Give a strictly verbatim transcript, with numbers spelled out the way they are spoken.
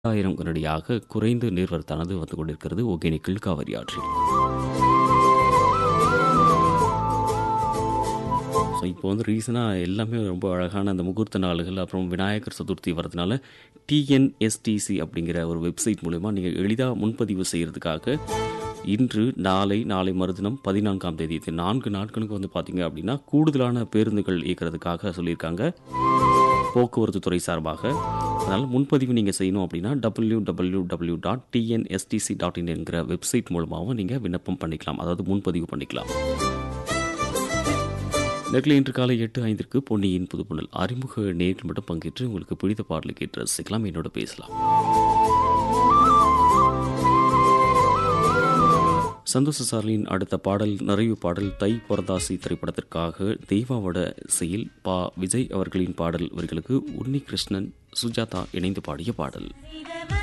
ஆயிரம் கனடியாக குறைந்து நீர்வரத்தானது வந்து கொண்டிருக்கிறது ஒகேனக்கல் காவிரி ஆற்றில். ஸோ இப்போ வந்து ரீசனாக எல்லாமே ரொம்ப அழகான அந்த முகூர்த்த நாளுகள், அப்புறம் விநாயகர் சதுர்த்தி வரதுனால டிஎன்எஸ்டிசி அப்படிங்கிற ஒரு வெப்சைட் மூலமா நீங்கள் எளிதாக முன்பதிவு செய்கிறதுக்காக இன்று, நாளை, நாளை மறுதினம் பதினான்காம் தேதி இது நான்கு நாட்களுக்கு வந்து பார்த்தீங்க அப்படின்னா கூடுதலான பேருந்துகள் இயக்கிறதுக்காக சொல்லியிருக்காங்க போக்குவரத்து துறை சார்பாக. அதனால் முன்பதிவு நீங்கள் செய்யணும் அப்படின்னா W W W dot TNSTC dot in என்கிற வெப்சைட் மூலமாகவும் நீங்கள் விண்ணப்பம் பண்ணிக்கலாம், அதாவது முன்பதிவு பண்ணிக்கலாம். நெகிழி இன்று காலை எட்டு ஐந்திற்கு பொன்னியின் புதுப்புணல் அறிமுக நேரில் மட்டும் பங்கேற்று உங்களுக்கு பிடித்த பாடலை கேட்டு ரசிக்கலாம், என்னோட பேசலாம். சந்தோஷ சாரலின் அடுத்த பாடல் நிறைவு பாடல் தை பொரதாசி திரைப்படத்திற்காக தெய்வாவோட இசையில் பா விஜய் அவர்களின் பாடல் வரிகளுக்கு உன்னி கிருஷ்ணன் சுஜாதா இணைந்து பாடிய பாடல்.